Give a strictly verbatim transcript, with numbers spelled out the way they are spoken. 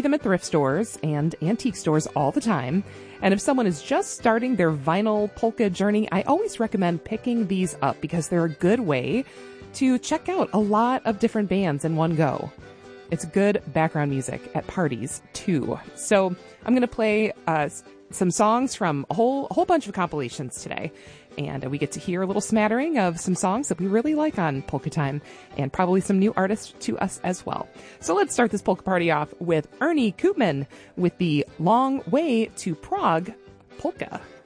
them at thrift stores and antique stores all the time. And if someone is just starting their vinyl polka journey, I always recommend picking these up because they're a good way to check out a lot of different bands in one go. It's good background music at parties, too. So I'm going to play uh, some songs from a whole, a whole bunch of compilations today. And we get to hear a little smattering of some songs that we really like on Polka Time, and probably some new artists to us as well. So let's start this polka party off with Ernie Koopman with the Long Way to Prague Polka.